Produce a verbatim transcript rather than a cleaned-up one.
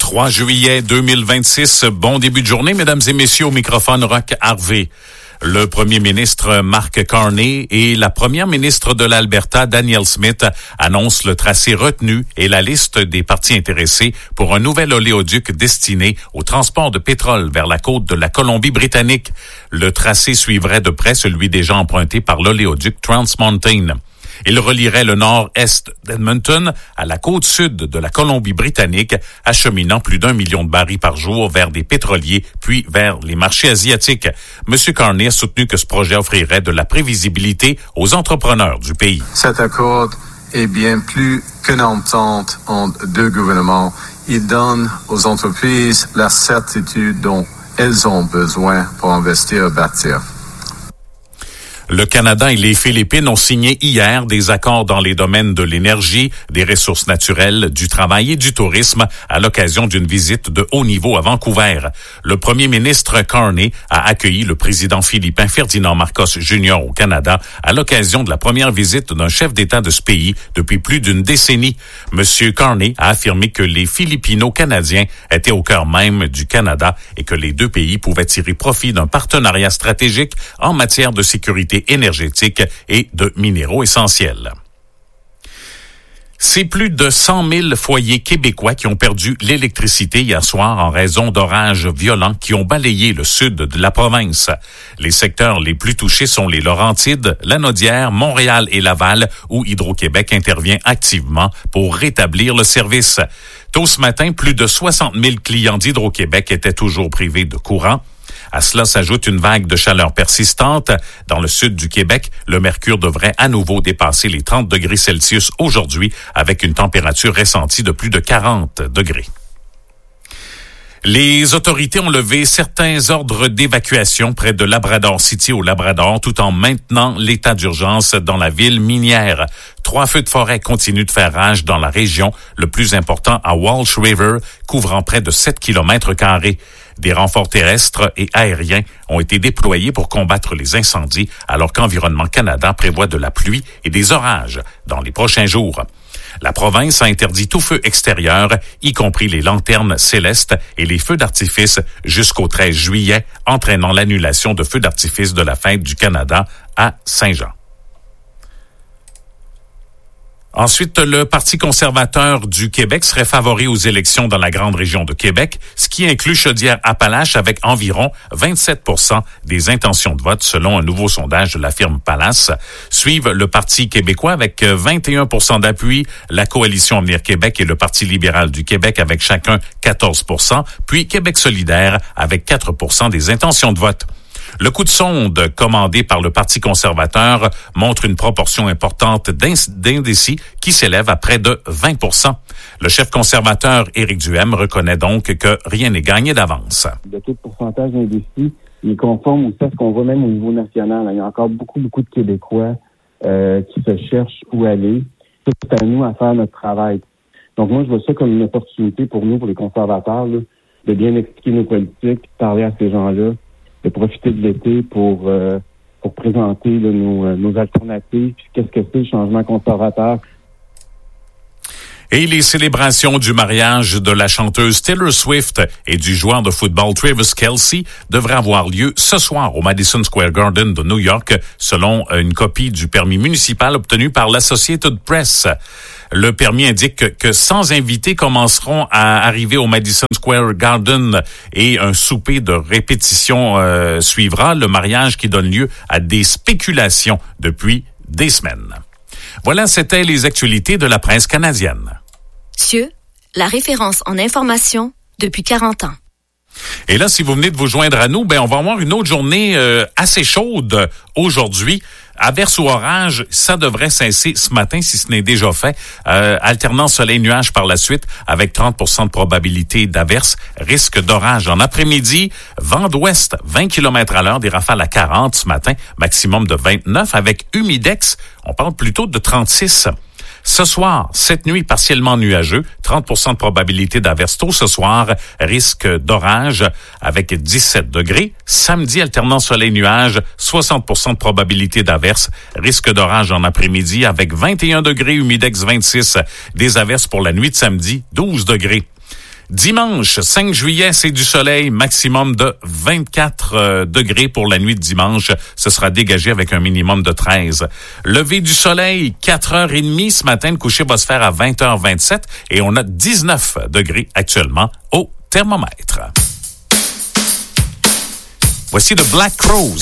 trois juillet deux mille vingt-six, bon début de journée, mesdames et messieurs, au microphone Roch Harvey. Le premier ministre Mark Carney et la première ministre de l'Alberta, Danielle Smith, annoncent le tracé retenu et la liste des parties intéressées pour un nouvel oléoduc destiné au transport de pétrole vers la côte de la Colombie-Britannique. Le tracé suivrait de près celui déjà emprunté par l'oléoduc Trans Mountain. Il relierait le nord-est d'Edmonton à la côte sud de la Colombie-Britannique, acheminant plus d'un million de barils par jour vers des pétroliers, puis vers les marchés asiatiques. M. Carney a soutenu que ce projet offrirait de la prévisibilité aux entrepreneurs du pays. Cet accord est bien plus qu'une entente entre deux gouvernements. Il donne aux entreprises la certitude dont elles ont besoin pour investir et bâtir. Le Canada et les Philippines ont signé hier des accords dans les domaines de l'énergie, des ressources naturelles, du travail et du tourisme à l'occasion d'une visite de haut niveau à Vancouver. Le premier ministre Carney a accueilli le président philippin Ferdinand Marcos Junior au Canada à l'occasion de la première visite d'un chef d'État de ce pays depuis plus d'une décennie. Monsieur Carney a affirmé que les Filipino-Canadiens étaient au cœur même du Canada et que les deux pays pouvaient tirer profit d'un partenariat stratégique en matière de sécurité énergétique et de minéraux essentiels. C'est plus de cent mille foyers québécois qui ont perdu l'électricité hier soir en raison d'orages violents qui ont balayé le sud de la province. Les secteurs les plus touchés sont les Laurentides, Lanaudière, Montréal et Laval, où Hydro-Québec intervient activement pour rétablir le service. Tôt ce matin, plus de soixante mille clients d'Hydro-Québec étaient toujours privés de courant. À cela s'ajoute une vague de chaleur persistante. Dans le sud du Québec, le mercure devrait à nouveau dépasser les trente degrés Celsius aujourd'hui, avec une température ressentie de plus de quarante degrés. Les autorités ont levé certains ordres d'évacuation près de Labrador City au Labrador, tout en maintenant l'état d'urgence dans la ville minière. Trois feux de forêt continuent de faire rage dans la région, le plus important à Walsh River, couvrant près de sept kilomètres carrés. Des renforts terrestres et aériens ont été déployés pour combattre les incendies, alors qu'Environnement Canada prévoit de la pluie et des orages dans les prochains jours. La province a interdit tout feu extérieur, y compris les lanternes célestes et les feux d'artifice jusqu'au treize juillet, entraînant l'annulation de feux d'artifice de la fête du Canada à Saint-Jean. Ensuite, le Parti conservateur du Québec serait favori aux élections dans la grande région de Québec, ce qui inclut Chaudière-Appalaches avec environ vingt-sept pour cent des intentions de vote selon un nouveau sondage de la firme Pallas. Suivent le Parti québécois avec vingt et un pour cent d'appui, la Coalition Avenir Québec et le Parti libéral du Québec avec chacun quatorze pour cent, puis Québec solidaire avec quatre pour cent des intentions de vote. Le coup de sonde commandé par le Parti conservateur montre une proportion importante d'indécis qui s'élève à près de vingt pour cent. Le chef conservateur Éric Duhem reconnaît donc que rien n'est gagné d'avance. Le taux de pourcentage d'indécis est conforme aussi à ce qu'on voit même au niveau national. Il y a encore beaucoup, beaucoup de Québécois euh, qui se cherchent où aller. C'est à nous à faire notre travail. Donc moi, je vois ça comme une opportunité pour nous, pour les conservateurs, là, de bien expliquer nos politiques, de parler à ces gens-là, de profiter de l'été pour euh, pour présenter là, nos, nos alternatives, puis qu'est-ce que c'est le changement conservateur. Et les célébrations du mariage de la chanteuse Taylor Swift et du joueur de football Travis Kelce devraient avoir lieu ce soir au Madison Square Garden de New York, selon une copie du permis municipal obtenu par l'Associated Press. Le permis indique que, que cent invités commenceront à arriver au Madison Square Garden et un souper de répétition euh, suivra, le mariage qui donne lieu à des spéculations depuis des semaines. Voilà, c'était les actualités de la presse canadienne. Cieux, la référence en information depuis quarante ans. Et là, si vous venez de vous joindre à nous, ben on va avoir une autre journée euh, assez chaude aujourd'hui. Averse ou orage, ça devrait cesser ce matin si ce n'est déjà fait. Euh, alternant soleil-nuage par la suite avec trente pour cent de probabilité d'averse. Risque d'orage en après-midi. Vent d'ouest, vingt kilomètres à l'heure, des rafales à quarante ce matin. Maximum de vingt-neuf avec humidex. On parle plutôt de trente-six. Ce soir, cette nuit partiellement nuageux, trente pour cent de probabilité d'averse tôt ce soir, risque d'orage avec dix-sept degrés. Samedi, alternant soleil-nuage, soixante pour cent de probabilité d'averse, risque d'orage en après-midi avec vingt et un degrés, humidex vingt-six. Des averses pour la nuit de samedi, douze degrés. Dimanche, cinq juillet, c'est du soleil, maximum de vingt-quatre euh, degrés pour la nuit de dimanche. Ce sera dégagé avec un minimum de treize. Lever du soleil, quatre heures trente ce matin. Le coucher va se faire à vingt heures vingt-sept et on a dix-neuf degrés actuellement au thermomètre. Voici The Black Crowes.